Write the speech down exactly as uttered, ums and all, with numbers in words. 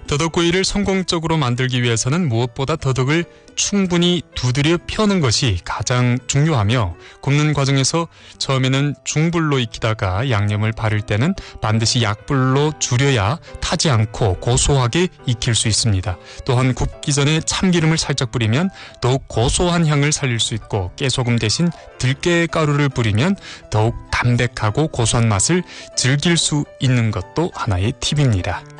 더덕구이를 성공적으로 만들기 위해서는 무엇보다 더덕을 충분히 두드려 펴는 것이 가장 중요하며 굽는 과정에서 처음에는 중불로 익히다가 양념을 바를 때는 반드시 약불로 줄여야 타지 않고 고소하게 익힐 수 있습니다. 또한 굽기 전에 참기름을 살짝 뿌리면 더욱 고소한 향을 살릴 수 있고 깨소금 대신 들깨가루를 뿌리면 더욱 담백하고 고소한 맛을 즐길 수 있는 것도 하나의 팁입니다.